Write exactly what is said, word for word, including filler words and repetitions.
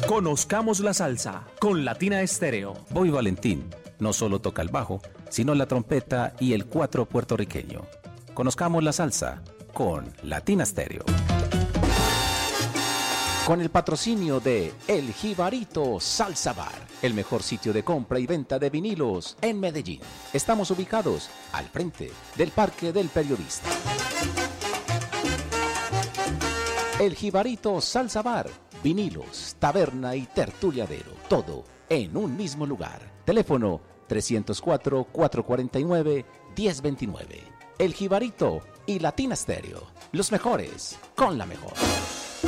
Conozcamos la salsa con Latina Estéreo. Bobby Valentín no solo toca el bajo, sino la trompeta y el cuatro puertorriqueño. Conozcamos la salsa con Latina Estéreo. Con el patrocinio de El Jibarito Salsa Bar, el mejor sitio de compra y venta de vinilos en Medellín. Estamos ubicados al frente del Parque del Periodista. El Jibarito Salsa Bar, vinilos, taberna y tertuliadero, todo en un mismo lugar. Teléfono trescientos cuatro, cuatrocientos cuarenta y nueve, diez veintinueve. El Jibarito y Latina Stereo, los mejores con la mejor.